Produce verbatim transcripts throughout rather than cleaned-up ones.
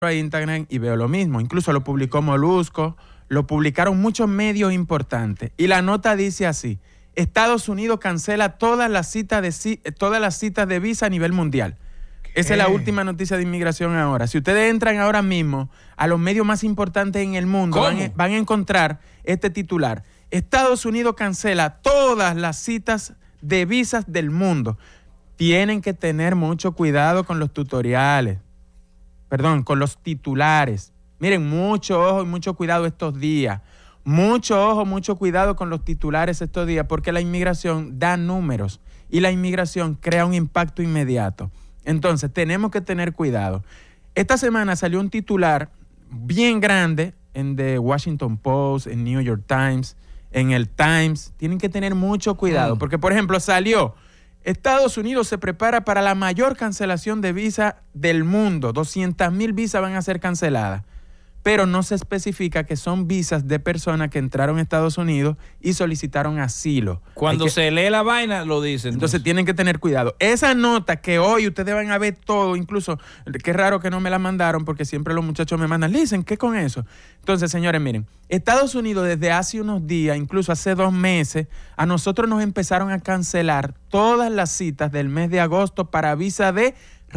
a Instagram y veo lo mismo. Incluso lo publicó Molusco, lo publicaron muchos medios importantes. Y la nota dice así: Estados Unidos cancela todas las citas de, todas las citas de visa a nivel mundial. ¿Qué? Esa es la última noticia de inmigración ahora. Si ustedes entran ahora mismo a los medios más importantes en el mundo, van, van a encontrar este titular: Estados Unidos cancela todas las citas de visas del mundo. Tienen que tener mucho cuidado con los tutoriales. Perdón, con los titulares. Miren, mucho ojo y mucho cuidado estos días. Mucho ojo, mucho cuidado con los titulares estos días, porque la inmigración da números y la inmigración crea un impacto inmediato. Entonces, tenemos que tener cuidado. Esta semana salió un titular bien grande en The Washington Post, en New York Times, en el Times. Tienen que tener mucho cuidado, porque, por ejemplo, salió: Estados Unidos se prepara para la mayor cancelación de visa del mundo. doscientas mil visas van a ser canceladas. Pero no se especifica que son visas de personas que entraron a Estados Unidos y solicitaron asilo. Cuando que, se lee la vaina, lo dicen. Entonces, entonces tienen que tener cuidado. Esa nota que hoy ustedes van a ver todo, incluso, qué raro que no me la mandaron, porque siempre los muchachos me mandan, dicen, ¿qué con eso? Entonces, señores, miren, Estados Unidos desde hace unos días, incluso hace dos meses, a nosotros nos empezaron a cancelar todas las citas del mes de agosto para visa de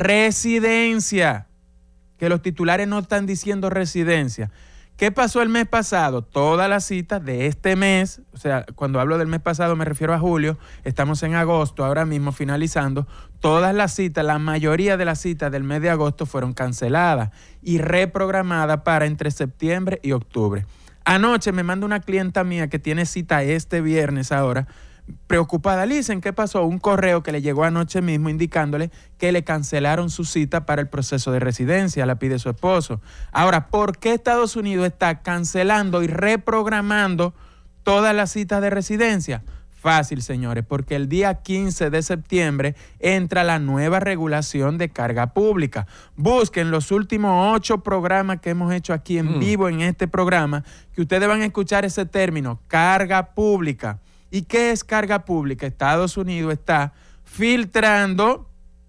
residencia. Que los titulares no están diciendo residencia. ¿Qué pasó el mes pasado? Todas las citas de este mes, o sea, cuando hablo del mes pasado me refiero a julio, estamos en agosto, ahora mismo finalizando, todas las citas, la mayoría de las citas del mes de agosto fueron canceladas y reprogramadas para entre septiembre y octubre. Anoche me manda una clienta mía que tiene cita este viernes ahora, preocupada. Listen, ¿qué pasó? Un correo que le llegó anoche mismo indicándole que le cancelaron su cita para el proceso de residencia, la pide su esposo. Ahora, ¿por qué Estados Unidos está cancelando y reprogramando todas las citas de residencia? Fácil, señores, porque el día quince de septiembre entra la nueva regulación de carga pública. Busquen los últimos ocho programas que hemos hecho aquí en mm. vivo en este programa, que ustedes van a escuchar ese término, carga pública. ¿Y qué es carga pública? Estados Unidos está filtrando,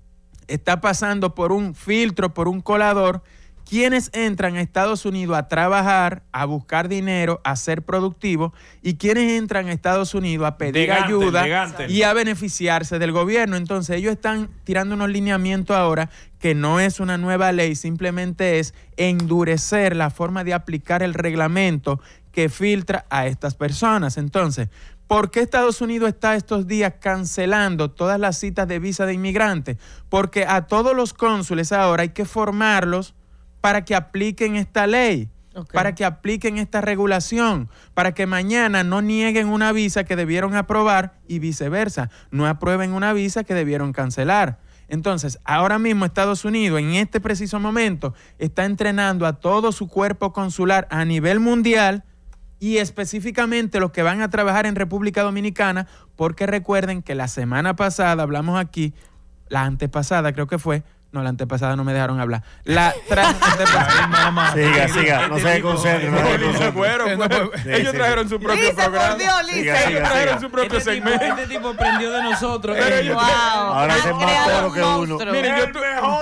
está pasando por un filtro, por un colador, quienes entran a Estados Unidos a trabajar, a buscar dinero, a ser productivos, y quienes entran a Estados Unidos a pedir legante, ayuda legante. y a beneficiarse del gobierno. Entonces ellos están tirando unos lineamientos ahora que no es una nueva ley, simplemente es endurecer la forma de aplicar el reglamento que filtra a estas personas. Entonces, ¿por qué Estados Unidos está estos días cancelando todas las citas de visa de inmigrantes? Porque a todos los cónsules ahora hay que formarlos para que apliquen esta ley, okay. para que apliquen esta regulación, para que mañana no nieguen una visa que debieron aprobar y viceversa, no aprueben una visa que debieron cancelar. Entonces, ahora mismo Estados Unidos, en este preciso momento, está entrenando a todo su cuerpo consular a nivel mundial, y específicamente los que van a trabajar en República Dominicana, porque recuerden que la semana pasada hablamos aquí, la antepasada creo que fue, no, la antepasada no me dejaron hablar. La tras antepasada. Siga, siga, no se concentre. No se concentre. Ellos trajeron su propio Lisa, programa. por Dios, Lisa. Ellos trajeron su propio este segmento. Tipo, este tipo aprendió de nosotros. Pero ellos wow. Ahora se más toro que uno. Miren, yo tu...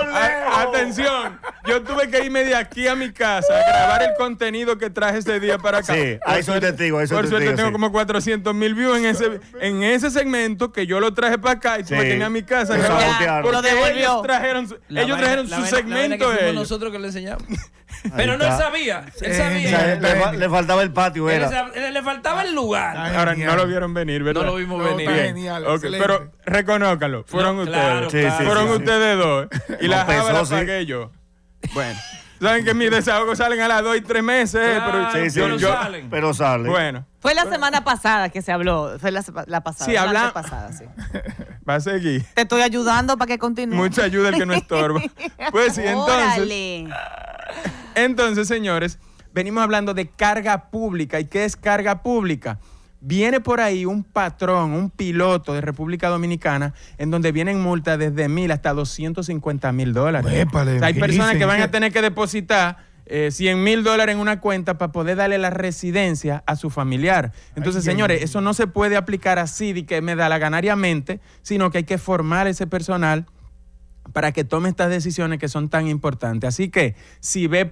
a, atención, yo tuve que irme de aquí a mi casa a grabar el contenido que traje ese día para acá. Sí, ahí soy testigo, ahí soy Por suerte testigo, tengo sí. como cuatrocientos mil views en ese, en ese segmento que yo lo traje para acá y tuve Sí. que ir a mi casa a Eso grabar. voltearon. Porque Lo devolvió. ellos trajeron su, La ellos vaina- trajeron la su vaina- segmento la vaina que fuimos ellos. nosotros que le enseñamos. Ahí Pero no está. él sabía, él O sabía. sea, le, fa- le faltaba el patio, Él era. sab- le, le faltaba el lugar. Ay, Ahora genial. no lo vieron venir, ¿verdad? No lo vimos No, venir. está Bien. genial, Ok, excelente. pero reconócanlo, fueron No, ustedes. claro, Sí, claro. sí, fueron sí, ustedes dos. Y la Lo pesó, java la sí. pagué yo. Bueno, saben que mis desahogos salen a las dos y tres meses, eh, Claro, pero Sí, sí, pero yo- salen. Pero sale. bueno, Fue la semana pasada que se habló, fue la, la pasada. Sí, la habla- antepasada, sí. va a seguir. Te estoy ayudando para que continúe. Mucha ayuda el que no estorba. Pues sí, entonces, Órale. entonces, señores, venimos hablando de carga pública. ¿Y qué es carga pública? Viene por ahí un patrón, un piloto de República Dominicana, en donde vienen multas desde mil hasta doscientos cincuenta mil dólares. Épale, O sea, hay ¿qué personas dicen? que van a ¿Qué? tener que depositar eh, cien mil dólares en una cuenta para poder darle la residencia a su familiar. Entonces, Ay, señores, ay, eso no se puede aplicar así de que me da la ganariamente, sino que hay que formar ese personal para que tome estas decisiones que son tan importantes. Así que si ve